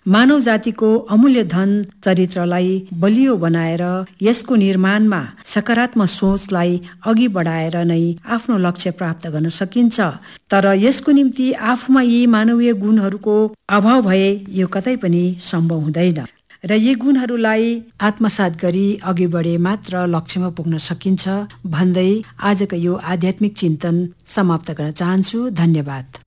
मानव जातिको अमूल्य धन चरित्रलाई बलियो बनाएर यसको निर्माणमा सकारात्मक सोचलाई अघि बढाएर नै आफ्नो लक्ष्य प्राप्त गर्न सकिन्छ। तर यसको निम्ति आफूमा यी मानवीय गुणहरूको अभाव भए यो कतै पनि सम्भव हुँदैन र यी गुणहरूलाई आत्मसात गरी अघि बढे मात्र लक्ष्यमा पुग्न सकिन्छ भन्दै आजको यो आध्यात्मिक चिन्तन समाप्त गर्न चाहन्छु। धन्यवाद।